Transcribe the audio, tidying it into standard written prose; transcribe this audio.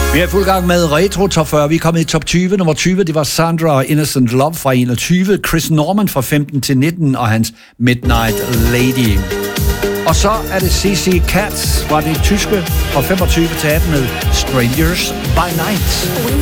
Vi er i fuld gang med Retro Top 40. Vi er kommet i top 20. Nummer 20, det var Sandra og Innocent Love fra 21. Chris Norman fra 15 til 19 og hans Midnight Lady. Og så er det CC Cats fra det tyske fra 25 til 18 med Strangers by Night.